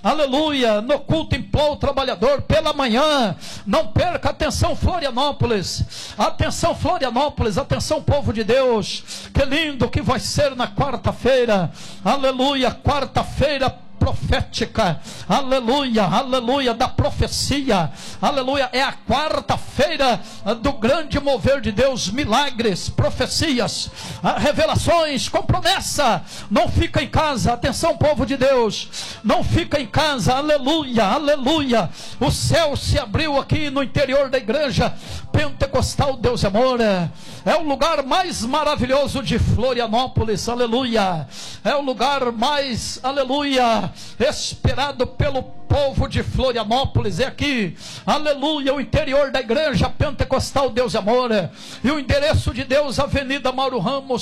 aleluia, no culto Implora o Trabalhador, pela manhã. Não perca, atenção Florianópolis, atenção povo de Deus, que lindo que vai ser na quarta-feira, aleluia, quarta-feira profética, aleluia, aleluia, da profecia, aleluia, é a quarta-feira do grande mover de Deus, milagres, profecias, revelações, com promessa. Não fica em casa, atenção povo de Deus, não fica em casa, aleluia, aleluia, o céu se abriu aqui no interior da igreja pentecostal Deus é Amor, é o lugar mais maravilhoso de Florianópolis, aleluia, é o lugar mais, aleluia, esperado pelo povo de Florianópolis, é aqui, aleluia, o interior da igreja pentecostal Deus é Amor, e o endereço de Deus, Avenida Mauro Ramos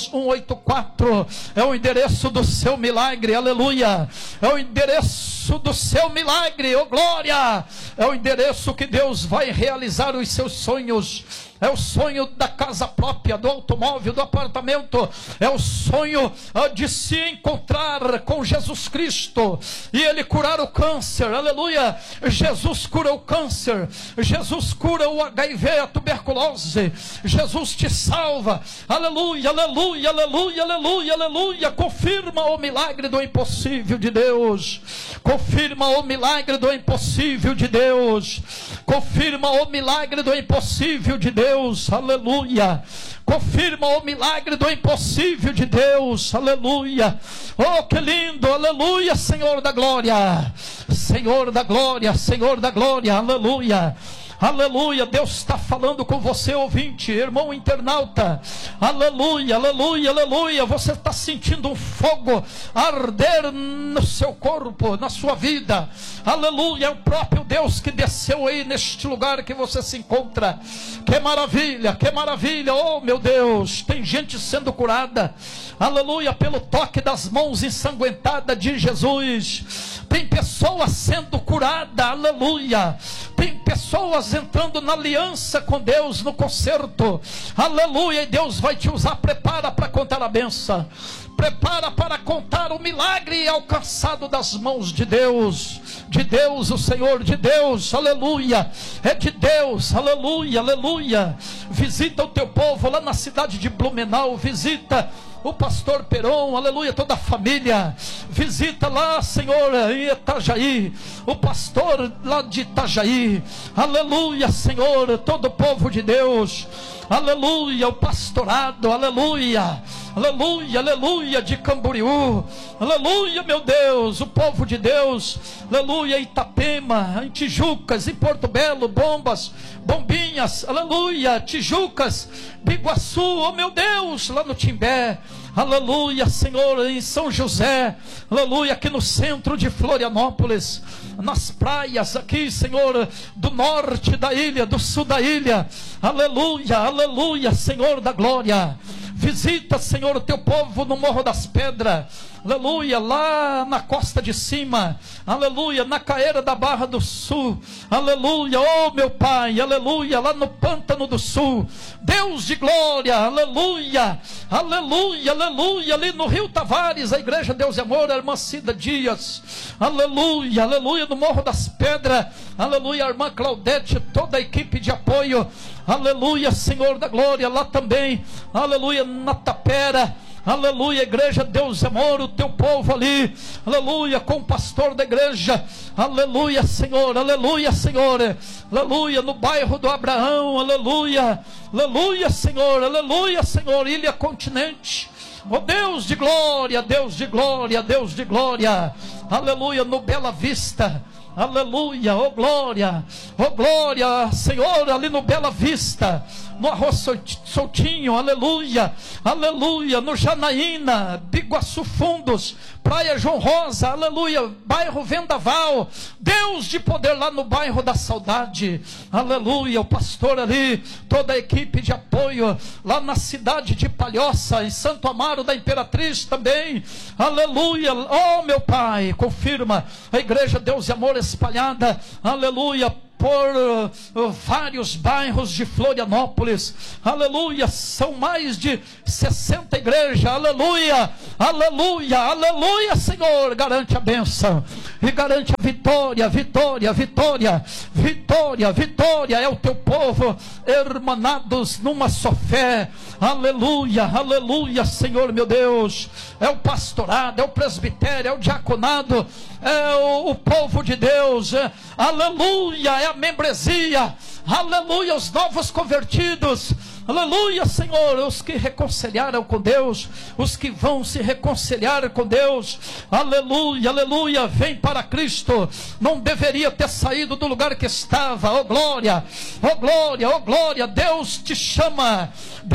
184, é o endereço do seu milagre, aleluia, é o endereço do seu milagre, oh glória, é o endereço que Deus vai realizar os seus sonhos. É o sonho da casa própria, do automóvel, do apartamento. É o sonho de se encontrar com Jesus Cristo e Ele curar o câncer, aleluia. Jesus cura o câncer, Jesus cura o HIV, a tuberculose. Jesus te salva, aleluia, aleluia, aleluia, aleluia, aleluia. Confirma o milagre do impossível de Deus, confirma o milagre do impossível de Deus, confirma o milagre do impossível de Deus, aleluia, confirma o milagre do impossível de Deus, aleluia, oh que lindo, aleluia, Senhor da glória, Senhor da glória, Senhor da glória, aleluia, aleluia. Deus está falando com você, ouvinte, irmão internauta, aleluia, aleluia, aleluia. Você está sentindo um fogo arder no seu corpo, na sua vida, aleluia. É o próprio Deus que desceu aí neste lugar que você se encontra. Que maravilha, oh meu Deus, tem gente sendo curada, aleluia, pelo toque das mãos ensanguentadas de Jesus. Tem pessoas sendo curadas, aleluia. Tem pessoas entrando na aliança com Deus, no concerto, aleluia, e Deus vai te usar. Prepara para contar a benção, prepara para contar o milagre alcançado das mãos de Deus, o Senhor, de Deus, aleluia, é de Deus, aleluia, aleluia. Visita o teu povo lá na cidade de Blumenau, visita o pastor Peron, aleluia, toda a família, visita lá, Senhor, em Itajaí, o pastor lá de Itajaí, aleluia, Senhor, todo o povo de Deus, aleluia, o pastorado, aleluia, aleluia, aleluia, de Camboriú, aleluia, meu Deus, o povo de Deus, aleluia, Itapema, em Tijucas, em Porto Belo, Bombas, Bombinhas, aleluia, Tijucas, Biguaçu, oh meu Deus, lá no Timbé, aleluia, Senhor, em São José, aleluia, aqui no centro de Florianópolis, nas praias aqui, Senhor, do norte da ilha, do sul da ilha, aleluia, aleluia, Senhor da glória. Visita, Senhor, o teu povo no Morro das Pedras, aleluia, lá na costa de cima, aleluia, na Caeira da Barra do Sul, aleluia, oh meu Pai, aleluia, lá no Pântano do Sul, Deus de glória, aleluia, aleluia, aleluia, ali no Rio Tavares, a igreja Deus é Amor, a irmã Cida Dias, aleluia, aleluia, no Morro das Pedras, aleluia, a irmã Claudete, toda a equipe de apoio, aleluia, Senhor da glória, lá também, aleluia, na Tapera, aleluia, igreja Deus é Amor, o teu povo ali, aleluia, com o pastor da igreja, aleluia, Senhor, aleluia, Senhor, aleluia, no bairro do Abraão, aleluia, aleluia, Senhor, Ilha Continente, oh Deus de glória, Deus de glória, Deus de glória, aleluia, no Bela Vista, aleluia, oh glória, Senhor, ali no Bela Vista, no Arroz Soltinho, aleluia, aleluia, no Janaína, Biguaçu Fundos, Praia João Rosa, aleluia, bairro Vendaval, Deus de poder lá no bairro da Saudade, aleluia, o pastor ali, toda a equipe de apoio, lá na cidade de Palhoça, em Santo Amaro da Imperatriz também, aleluia, oh meu Pai, confirma a igreja Deus e Amor espalhada, aleluia, por vários bairros de Florianópolis, aleluia, são mais de 60 igrejas, aleluia, aleluia, aleluia, Senhor, garante a bênção, e garante a vitória, vitória, vitória, vitória, vitória. É o teu povo, hermanados numa só fé. Aleluia, aleluia, Senhor meu Deus. É o pastorado, é o presbitério, é o diaconado, é o povo de Deus, aleluia, é a membresia, aleluia, os novos convertidos, aleluia, Senhor, os que reconciliaram com Deus, os que vão se reconciliar com Deus, aleluia, aleluia, vem para Cristo. Não deveria ter saído do lugar que estava. Oh glória, oh glória, oh glória. Deus te chama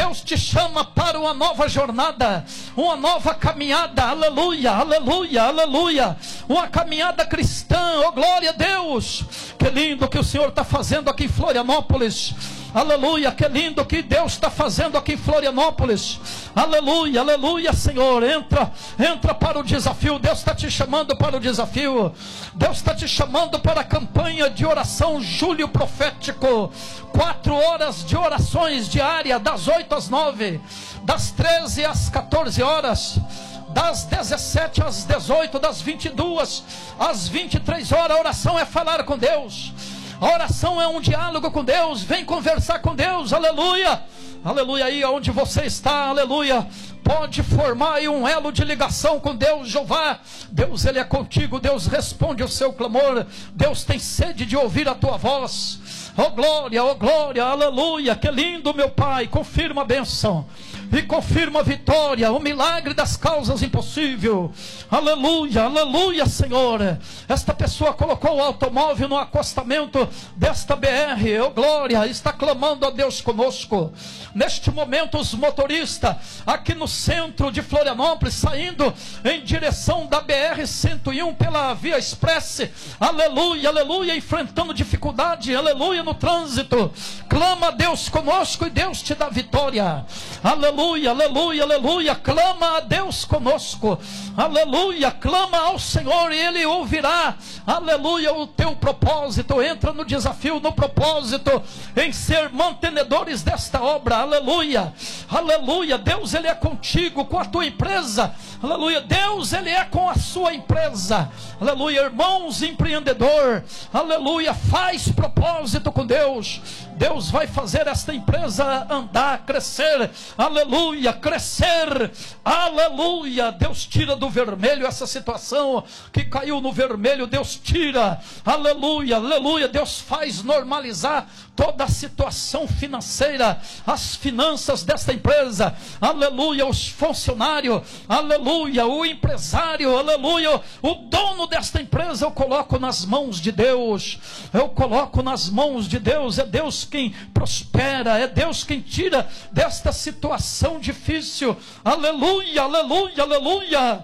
para uma nova jornada, uma nova caminhada, aleluia, aleluia, aleluia, uma caminhada cristã. Oh glória a Deus. Que lindo que o Senhor está fazendo aqui em Florianópolis. Aleluia, que lindo que Deus está fazendo aqui em Florianópolis. Aleluia, aleluia, Senhor. Entra para o desafio. Deus está te chamando para o desafio. Deus está te chamando para a campanha de oração Julho Profético. 4 horas de orações diárias, das 8 às 9, das 13 às 14 horas, das 17 às 18, das 22 às 23 horas. A oração é falar com Deus. A oração é um diálogo com Deus. Vem conversar com Deus, aleluia, aleluia. Aí onde você está, aleluia, pode formar aí um elo de ligação com Deus, Jeová. Deus, Ele é contigo. Deus responde o seu clamor. Deus tem sede de ouvir a tua voz. Oh glória, aleluia. Que lindo, meu Pai. Confirma a bênção e confirma a vitória, o milagre das causas impossíveis. Aleluia, aleluia, Senhor. Esta pessoa colocou o automóvel no acostamento desta BR, oh glória, está clamando a Deus conosco. Neste momento os motoristas aqui no centro de Florianópolis, saindo em direção da BR-101 pela Via Express, aleluia, aleluia, enfrentando dificuldade, aleluia, no trânsito, clama a Deus conosco e Deus te dá vitória. Aleluia, aleluia, aleluia. Clama a Deus conosco, aleluia, clama ao Senhor e Ele ouvirá, aleluia, o teu propósito. Entra no desafio, no propósito, em ser mantenedores desta obra, aleluia, aleluia. Deus, Ele é contigo, com a tua empresa, aleluia. Deus, Ele é com a sua empresa, aleluia. Irmãos, empreendedor, aleluia, faz propósito com Deus. Deus vai fazer esta empresa andar, crescer, aleluia, crescer, aleluia. Deus tira do vermelho essa situação que caiu no vermelho. Deus tira, aleluia, aleluia. Deus faz normalizar toda a situação financeira, as finanças desta empresa, aleluia. Os funcionários, aleluia, o empresário, aleluia, o dono desta empresa, eu coloco nas mãos de Deus. Eu coloco nas mãos de Deus. É Deus quem prospera, é Deus quem tira desta situação difícil, aleluia, aleluia, aleluia.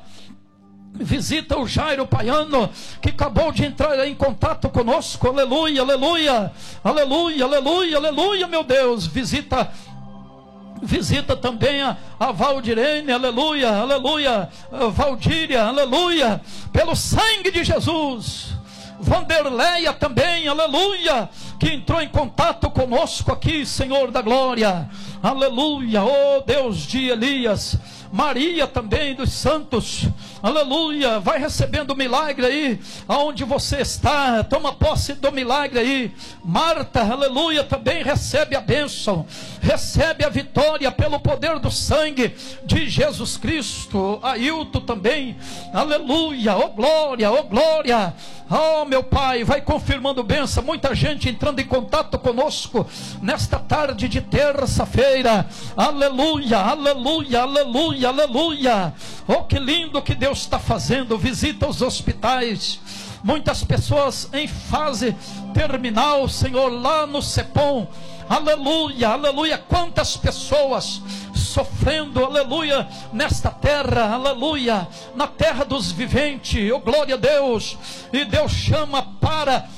Visita o Jairo Paiano, que acabou de entrar em contato conosco, aleluia, aleluia, aleluia, aleluia, aleluia, meu Deus. Visita também a Valdirene, aleluia, aleluia, Valdíria, aleluia, pelo sangue de Jesus. Vanderleia também, aleluia, que entrou em contato conosco aqui, Senhor da glória, aleluia. Oh Deus de Elias. Maria também dos santos, aleluia. Vai recebendo o milagre aí aonde você está, toma posse do milagre aí. Marta, aleluia, também recebe a bênção, recebe a vitória pelo poder do sangue de Jesus Cristo. Ailton também, aleluia, oh glória, oh glória. Oh meu Pai, vai confirmando bênção. Muita gente entrando em contato conosco nesta tarde de terça-feira, aleluia, aleluia, aleluia, aleluia. Oh que lindo que Deus está fazendo. Visita os hospitais, muitas pessoas em fase terminal, Senhor, lá no CEPOM, aleluia, aleluia. Quantas pessoas sofrendo, aleluia, nesta terra, aleluia, na terra dos viventes, oh glória a Deus. E Deus chama para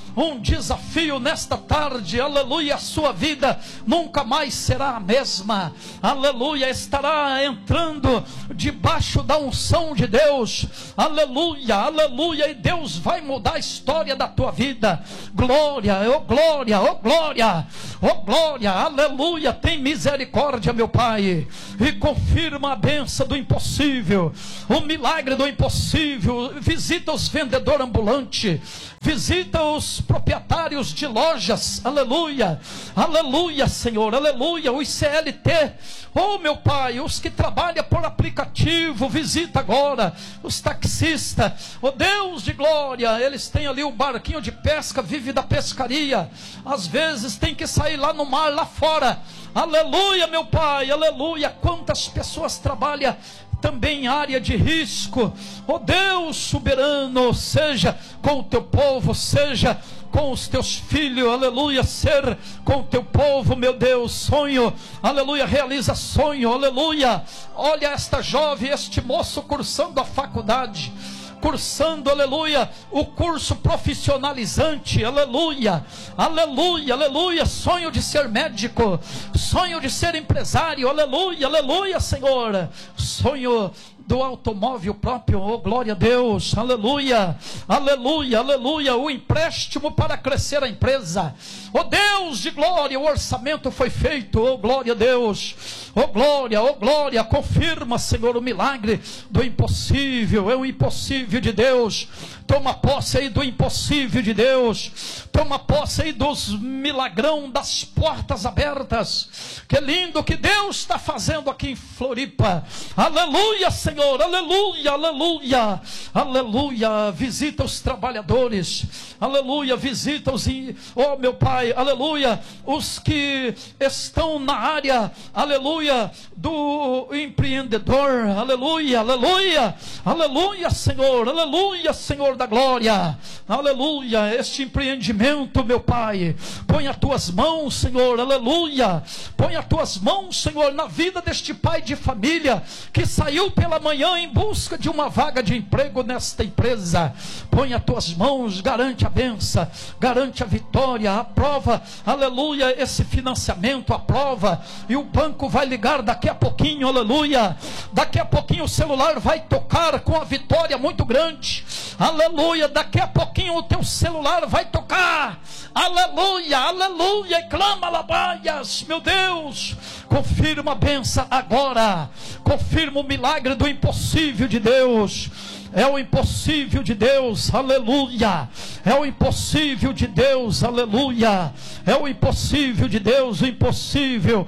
um desafio nesta tarde, aleluia. A sua vida nunca mais será a mesma, aleluia. Estará entrando debaixo da unção de Deus, aleluia, aleluia. E Deus vai mudar a história da tua vida. Glória, oh glória, oh glória, oh glória, aleluia. Tem misericórdia, meu Pai, e confirma a bênção do impossível, o milagre do impossível. Visita os vendedores ambulantes, visita os proprietários de lojas, aleluia, aleluia, Senhor, aleluia. Os CLT, oh meu Pai, os que trabalham por aplicativo, visita agora os taxistas, oh Deus de glória. Eles têm ali o barquinho de pesca, vive da pescaria, às vezes tem que sair lá no mar, lá fora, aleluia, meu Pai, aleluia. Quantas pessoas trabalham também em área de risco, oh Deus soberano, seja com o teu povo, seja com os teus filhos, aleluia. Ser com o teu povo, meu Deus. Sonho, aleluia, realiza sonho, aleluia. Olha esta jovem, este moço cursando a faculdade, cursando, aleluia, o curso profissionalizante, aleluia, aleluia, aleluia. Sonho de ser médico, sonho de ser empresário, aleluia, aleluia, Senhor. Sonho do automóvel próprio, oh glória a Deus, aleluia, aleluia, aleluia. O empréstimo para crescer a empresa, oh Deus de glória, o orçamento foi feito, oh glória a Deus, oh glória, oh glória. Confirma, Senhor, o milagre do impossível, é o impossível de Deus. Toma posse aí do impossível de Deus, toma posse aí dos milagrão, das portas abertas. Que lindo que Deus está fazendo aqui em Floripa, aleluia, Senhor, aleluia, aleluia, aleluia. Visita os trabalhadores, aleluia, visita os, oh meu Pai, aleluia, os que estão na área, aleluia, do empreendedor, aleluia, aleluia, aleluia, Senhor, aleluia, Senhor da glória, aleluia. Este empreendimento, meu Pai, põe as tuas mãos, Senhor, aleluia. Põe as tuas mãos, Senhor, na vida deste pai de família que saiu pela manhã em busca de uma vaga de emprego nesta empresa. Põe as tuas mãos, garante a bênção, garante a vitória, aprova, aleluia, esse financiamento, aprova, e o banco vai ligar daqui a pouquinho, aleluia. Daqui a pouquinho o celular vai tocar com a vitória muito grande, aleluia. Daqui a pouquinho o teu celular vai tocar, aleluia, aleluia, e clama labaias, meu Deus. Confirma a bênção agora, confirma o milagre do impossível de Deus. É o impossível de Deus, aleluia. É o impossível de Deus, aleluia. É o impossível de Deus, o impossível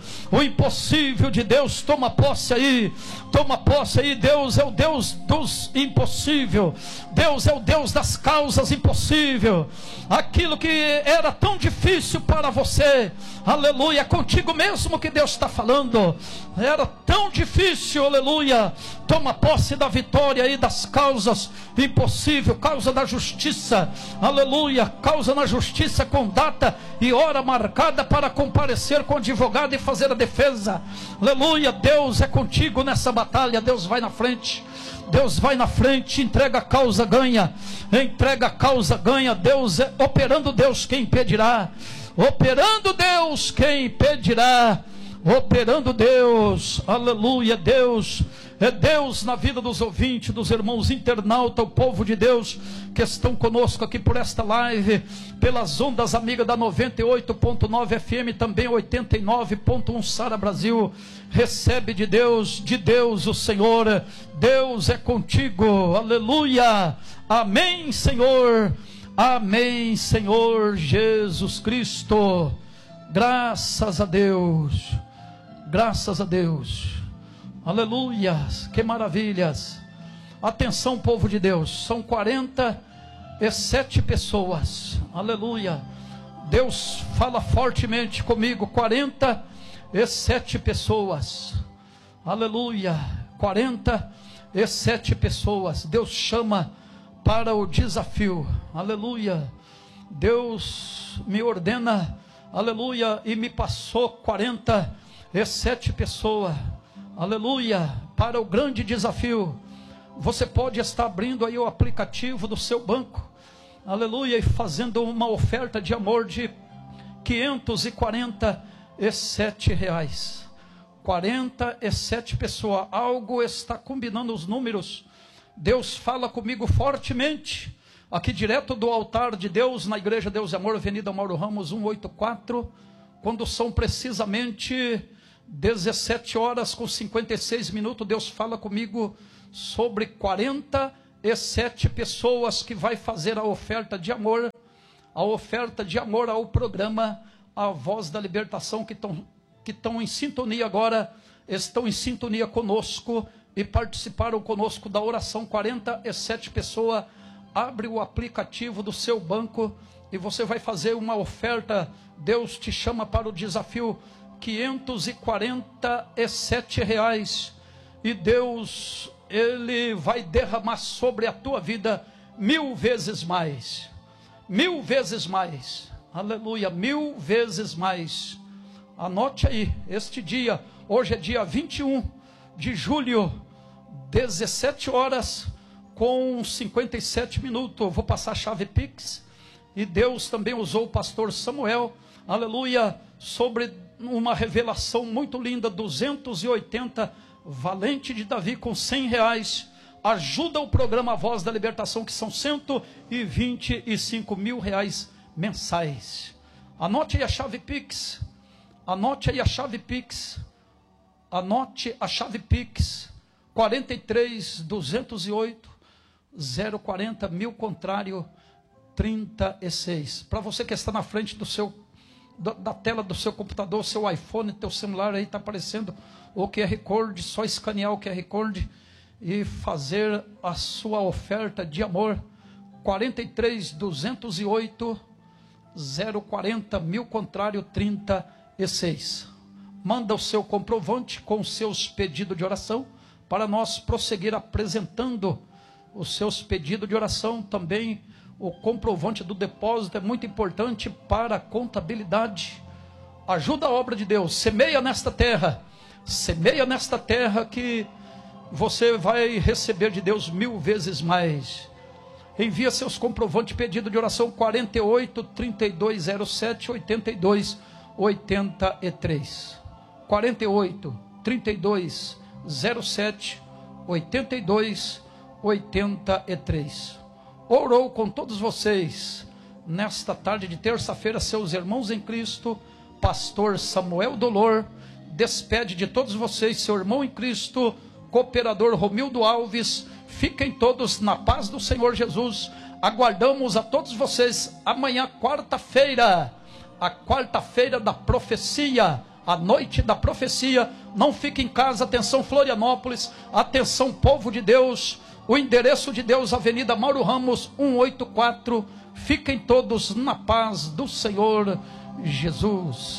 de Deus. Toma posse aí, toma posse aí. Deus é o Deus dos impossíveis, Deus é o Deus das causas impossíveis. Aquilo que era tão difícil para você, aleluia, contigo mesmo que Deus está falando. Era tão difícil, aleluia. Toma posse da vitória aí, das causas impossíveis, causa da justiça, aleluia, causa na justiça com data e hora marcada para comparecer com o advogado e fazer a defesa, aleluia. Deus é contigo nessa batalha, Deus vai na frente. Deus vai na frente, entrega a causa, ganha. Entrega a causa, ganha. Deus é operando, Deus quem impedirá. Operando Deus quem impedirá. Operando Deus, aleluia. Deus é Deus na vida dos ouvintes, dos irmãos internautas, o povo de Deus que estão conosco aqui por esta live, pelas ondas amigas da 98.9 FM, também 89.1 Sara Brasil. Recebe de Deus o Senhor. Deus é contigo, aleluia, amém, Senhor, amém, Senhor Jesus Cristo. Graças a Deus, graças a Deus, aleluia, que maravilhas. Atenção, povo de Deus, são 47 pessoas, aleluia. Deus fala fortemente comigo, 47 pessoas, aleluia, 47 pessoas, Deus chama para o desafio, aleluia. Deus me ordena, aleluia, e me passou 47 pessoas, aleluia, para o grande desafio. Você pode estar abrindo aí o aplicativo do seu banco, aleluia, e fazendo uma oferta de amor de R$547. 47 pessoas. Algo está combinando os números. Deus fala comigo fortemente, aqui direto do altar de Deus, na Igreja Deus e Amor, Avenida Mauro Ramos 184, quando são precisamente 17h56, Deus fala comigo sobre 47 pessoas que vai fazer a oferta de amor ao programa A Voz da Libertação, que estão em sintonia agora, estão em sintonia conosco e participaram conosco da oração. 47 pessoas. Abre o aplicativo do seu banco e você vai fazer uma oferta. Deus te chama para o desafio, R$547, e Deus, Ele vai derramar sobre a tua vida 1000 vezes mais, 1000 vezes mais, aleluia, 1000 vezes mais. Anote aí, este dia, hoje é dia 21 de julho, 17h57. Eu vou passar a chave Pix, e Deus também usou o pastor Samuel, aleluia, sobre uma revelação muito linda. 280 valente de Davi com R$100, ajuda o programa A Voz da Libertação, que são R$125 mil mensais. Anote aí a chave Pix, anote aí a chave Pix, anote a chave Pix, 43.208.040, mil contrário 36. Para você que está na frente da tela do seu computador, seu iPhone, teu celular, aí está aparecendo o QR Code, só escanear o QR Code e fazer a sua oferta de amor. 43.208.040, mil contrário 36. Manda o seu comprovante com os seus pedidos de oração, para nós prosseguir apresentando os seus pedidos de oração. Também o comprovante do depósito é muito importante para a contabilidade. Ajuda a obra de Deus, semeia nesta terra que você vai receber de Deus 1000 vezes mais. Envia seus comprovantes, pedido de oração, 48.3207.8283, 48.3207.8283. Orou com todos vocês nesta tarde de terça-feira seus irmãos em Cristo, pastor Samuel Dolor. Despede de todos vocês seu irmão em Cristo, cooperador Romildo Alves. Fiquem todos na paz do Senhor Jesus. Aguardamos a todos vocês amanhã, quarta-feira, a quarta-feira da profecia, a noite da profecia. Não fique em casa. Atenção Florianópolis, atenção povo de Deus. O endereço de Deus, Avenida Mauro Ramos 184. Fiquem todos na paz do Senhor Jesus.